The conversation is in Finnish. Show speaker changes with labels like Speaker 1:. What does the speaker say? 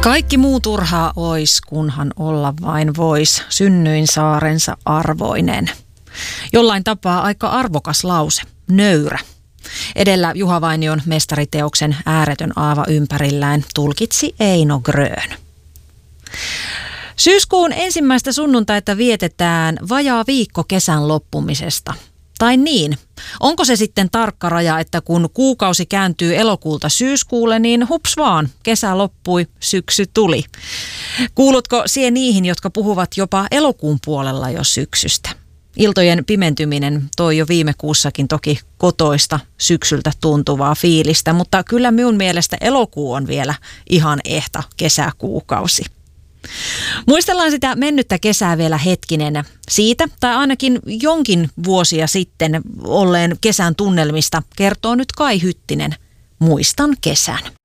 Speaker 1: Kaikki muu turhaa ois, kunhan olla vain vois, synnyin saarensa arvoinen. Jollain tapaa aika arvokas lause, nöyrä. Edellä Juha Vainion mestariteoksen Ääretön aava ympärillään tulkitsi Eino Grön. Syyskuun ensimmäistä sunnuntaita vietetään vajaa viikko kesän loppumisesta. Tai niin, onko se sitten tarkka raja, että kun kuukausi kääntyy elokuulta syyskuulle, niin hups vaan, kesä loppui, syksy tuli. Kuulutko siihen niihin, jotka puhuvat jopa elokuun puolella jo syksystä? Iltojen pimentyminen toi jo viime kuussakin toki kotoista syksyltä tuntuvaa fiilistä, mutta kyllä minun mielestä elokuu on vielä ihan ehta kesäkuukausi. Muistellaan sitä mennyttä kesää vielä hetkinen. Siitä, tai ainakin jonkin vuosia sitten olleen kesän tunnelmista, kertoo nyt Kai Hyttinen. Muistan kesän.